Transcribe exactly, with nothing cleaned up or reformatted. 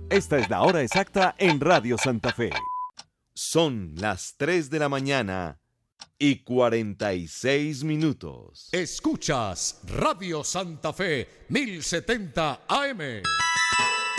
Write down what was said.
Esta es la hora exacta en Radio Santa Fe. Son las tres de la mañana y cuarenta y seis minutos. Escuchas Radio Santa Fe mil setenta A M.